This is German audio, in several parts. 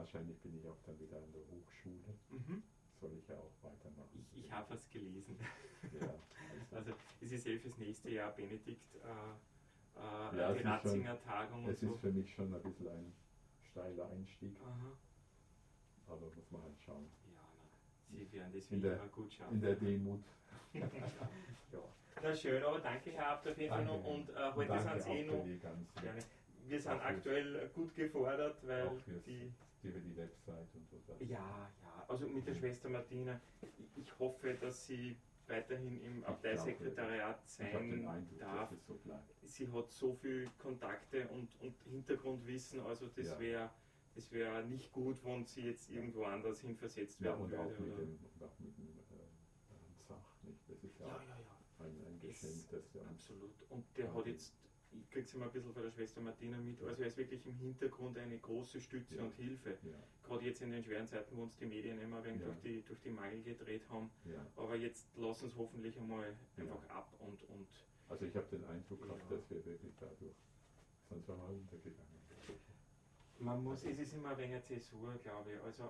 wahrscheinlich bin ich auch dann wieder an der Hochschule. Soll ich ja auch weitermachen. Ich habe was gelesen. Ja, Also es ist fürs nächste Jahr Benedikt ja, die Ratzinger Tagung und es so. ist für mich schon ein bisschen ein steiler Einstieg, Aha. aber muss man halt schauen. Ja, na, Sie werden das In wie der- immer gut schaffen. In der Demut. Ja. Na schön, aber danke Herr Abt auf jeden Fall noch und heute Danke sind Sie auch für noch die ganzen, gerne. Wir sind Auch aktuell gut gefordert, weil auch fürs, die über die Website und so. Das. ja, also mit der Schwester Martina, ich hoffe, dass sie weiterhin im Abteisekretariat Ich habe den sein Eindruck, darf. dass es so bleibt. Sie hat so viel Kontakte und Hintergrundwissen, also das Ja. wär nicht gut, wenn sie jetzt irgendwo anders hin versetzt Ja, werden und würde. auch mit oder? dem, Zach, nicht? Das ist ja, Ja, auch ja. ein Geschenk, das ja Absolut. Und der hat jetzt, ich kriege es immer ein bisschen von der Schwester Martina mit, also er ist wirklich im Hintergrund eine große Stütze Ja. und Hilfe. Ja, Gerade jetzt in den schweren Zeiten, wo uns die Medien immer ein wenig Ja. durch die Mangel gedreht haben. ja. Aber jetzt lassen es hoffentlich einmal einfach Ja. ab und Also ich habe den Eindruck gehabt, Ja. dass wir wirklich dadurch, sonst waren wir untergegangen. man muss, es ist immer ein wenig eine Zäsur, glaube ich. Also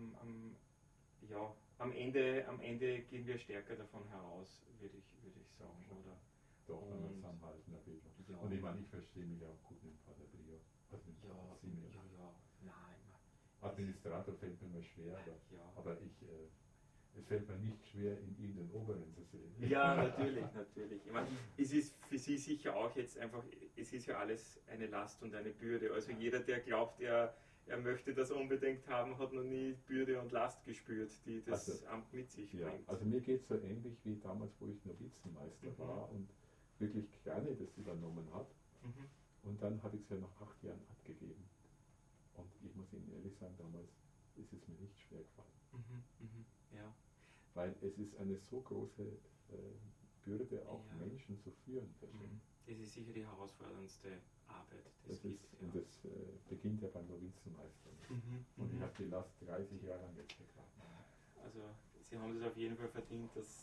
am Ende gehen wir stärker davon heraus, würde ich sagen, Ja. oder? Doch, wenn wir Und- zusammenhalten, ein bisschen. Ja. Und ich meine, ich verstehe mich auch gut mit Pater Brio. Also mit Ja, Pater Simeon. nein, Administrator fällt mir immer schwer, ja. aber es fällt mir nicht schwer, in ihm den Oberen zu sehen. Ja, natürlich. Ich meine, es ist für Sie sicher auch jetzt einfach, es ist ja alles eine Last und eine Bürde. Also jeder, der glaubt, er möchte das unbedingt haben, hat noch nie Bürde und Last gespürt, die das Also, Amt mit sich Ja, bringt. also mir geht es so ähnlich wie damals, wo ich Novizenmeister Mhm. war und wirklich gerne das übernommen habe. Mhm. Und dann habe ich es ja nach 8 Jahren abgegeben. Und ich muss Ihnen ehrlich sagen, damals ist es mir nicht schwer gefallen. Ja. Weil es ist eine so große Bürde, auch Ja. Menschen zu führen. verstehen. Das ist sicher die herausforderndste Arbeit, Das gibt. ist, und das beginnt ja beim Novizenmeister. Und ich habe die Last 30 Jahre lang jetzt getragen. Also Sie haben es auf jeden Fall verdient, dass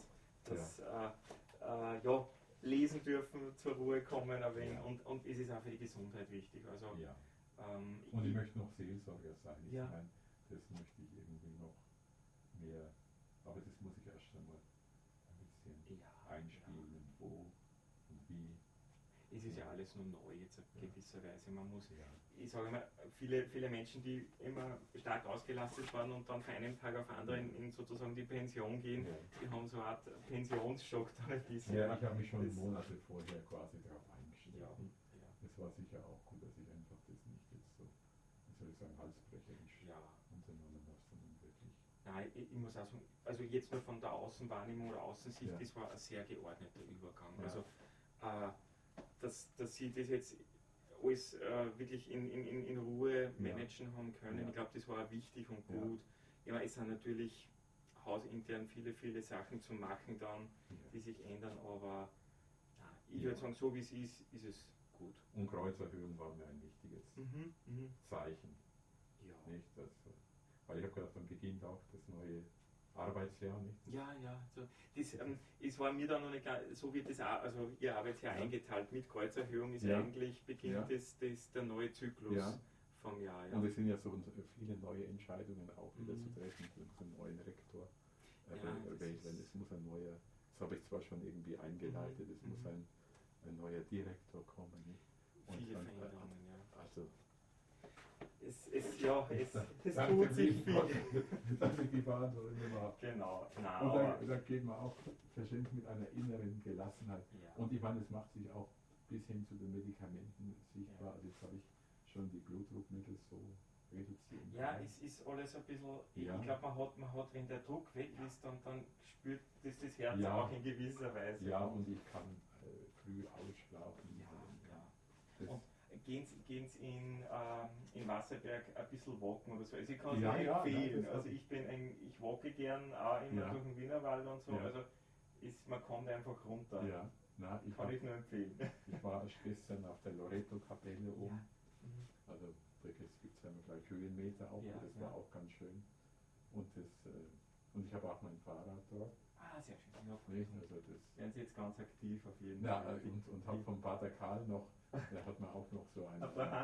lesen dürfen, zur Ruhe kommen ein wenig. Ja. Und es ist auch für die Gesundheit wichtig. Also, Ja. Und ich möchte noch Seelsorger sein. Ich Ja. meine, das möchte ich irgendwie noch mehr, aber das muss ich erst einmal ein bisschen einspielen, wo und wie. Es ist ja alles nur neu jetzt in gewisser Weise. Man muss, Ja. ich sage mal, viele Menschen, die immer stark ausgelastet waren und dann von einem Tag auf den anderen in sozusagen die Pension gehen, Ja. die haben so eine Art Pensionsschock dann ein bisschen. Ja, ich habe mich schon Das- Monate vorher quasi darauf eingestellt. Ja, Das war sicher auch gut, dass ich einfach das nicht jetzt so, wie soll ich sagen, halsbrecherisch ja. unternommen habe, sondern wirklich. Nein, ich muss auch sagen, also jetzt nur von der Außenwahrnehmung oder Außensicht, Ja. das war ein sehr geordneter Übergang. Ja. Also, dass Sie das jetzt alles wirklich in Ruhe managen haben können, Ja. ich glaube, das war auch wichtig und Ja. gut. Ja, es sind natürlich hausintern viele Sachen zu machen dann, die sich ändern, aber nein, ich Ja. würde sagen, so wie es ist es gut. Und Kreuzerhöhung war mir ein wichtiges Zeichen. Ja. Nicht? Weil ich habe gedacht, dann beginnt auch das neue Arbeitsjahr. Nicht? Ja, so. Es war mir dann noch nicht klar, so wird das auch, also Ihr Arbeitsjahr Ja. eingeteilt mit Kreuzerhöhung ist Ja. eigentlich Beginnt Ja. das der neue Zyklus Ja. vom Jahr. Ja. Und es sind ja so viele neue Entscheidungen auch wieder Mhm. zu treffen für unseren neuen Rektor. Ja, das Weil ist- es muss ein neuer, das habe ich zwar schon irgendwie eingeleitet, es muss ein neuer Direktor kommen. Nicht? Und Viele dann, Veränderungen, ja. Also, Es danke tut sich Gott, viel. dass ich die Verantwortung habe. Genau, nein, Und aber, da geht man auch verschenkt mit einer inneren Gelassenheit. ja. Und ich meine, es macht sich auch bis hin zu den Medikamenten sichtbar. Ja. Also jetzt habe ich schon die Blutdruckmittel so reduziert. Ja, es ist alles ein bisschen, Ja. ich glaube, man hat, wenn der Druck weg ist, dann spürt das Herz Ja. auch in gewisser Weise. Ja, und ich kann früh ausschlafen. Ja. Das, Und gehen Sie in Wasserberg ein bisschen walken oder so. Also ich kann es Ja, Ihnen ja, empfehlen. nein, Also ich walke gern auch immer Ja. durch den Wienerwald und so. Ja. Also man kommt einfach runter. ja, na, Kann ich nur empfehlen. ich war erst gestern auf der Loreto-Kapelle oben. Mhm. Also da gibt es ja gleich Höhenmeter auch, Ja, das ja. war auch ganz schön. Und ich habe auch mein Fahrrad dort. Ah, sehr schön. Ja, Nicht? Also das, werden Sie jetzt ganz aktiv auf jeden ja, Fall. und habe vom Pater Karl noch, der hat mir auch noch so ein Auf der Hand